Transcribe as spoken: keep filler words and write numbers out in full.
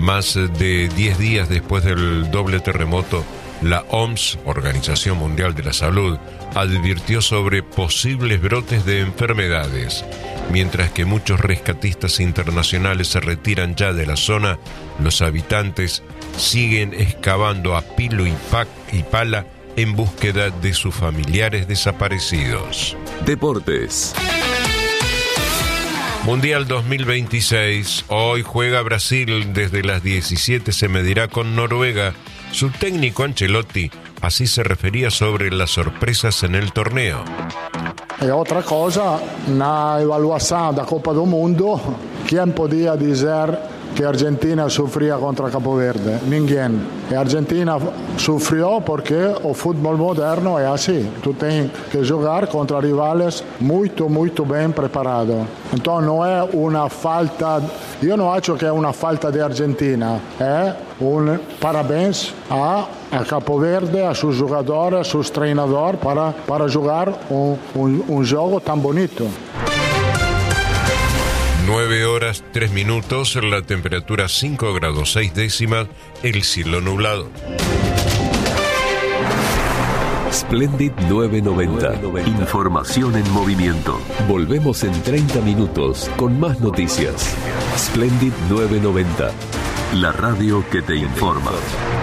Más de diez días después del doble terremoto, la O M S, Organización Mundial de la Salud, advirtió sobre posibles brotes de enfermedades. Mientras que muchos rescatistas internacionales se retiran ya de la zona, los habitantes siguen excavando a pilo y, pac y pala en búsqueda de sus familiares desaparecidos. Deportes. Mundial dos mil veintiséis. Hoy juega Brasil. Desde las diecisiete se medirá con Noruega. Su técnico Ancelotti así se refería sobre las sorpresas en el torneo. E outra cosa, na evaluação da Copa do Mundo, quem podia dizer que a Argentina sofria contra Cabo Verde? Ninguém. E a Argentina sofreu porque o futebol moderno é assim. Tu tem que jogar contra rivais muito, muito bem preparados. Então não é uma falta, eu não acho que é uma falta de Argentina, é um parabéns a, a Cabo Verde, a seus jogadores, a seus treinadores para, para jogar um, um, um jogo tão bonito. nueve horas, tres minutos, la temperatura cinco grados seis décimas, el cielo nublado. Splendid novecientos noventa. Información en movimiento. Volvemos en treinta minutos con más noticias. Splendid novecientos noventa. La radio que te informa.